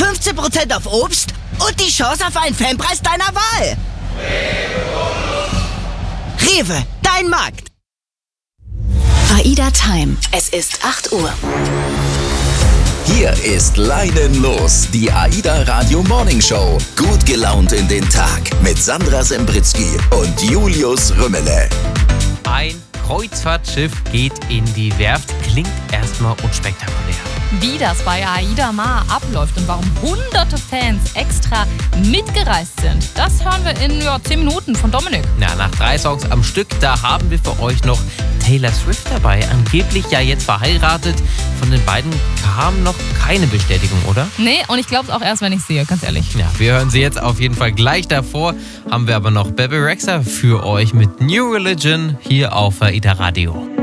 15% auf Obst und die Chance auf einen Fanpreis deiner Wahl. Rewe, dein Markt. AIDA Time. Es ist 8 Uhr. Hier ist Leinen los, die AIDA Radio Morning Show. Gut gelaunt in den Tag mit Sandra Sembritzky und Julius Rümmele. Ein Kreuzfahrtschiff geht in die Werft. Klingt erstmal unspektakulär. Wie das bei AIDA Mar abläuft und warum hunderte Fans extra mitgereist sind, das hören wir in 10 Minuten von Dominik. Na, nach 3 Songs am Stück, da haben wir für euch noch Taylor Swift dabei. Angeblich ja jetzt verheiratet. Von den beiden kam noch keine Bestätigung, oder? Nee, und ich glaube es auch erst, wenn ich sehe, ganz ehrlich. Ja, wir hören sie jetzt auf jeden Fall gleich. Davor haben wir aber noch Bebe Rexha für euch mit New Religion hier auf AIDA Radio.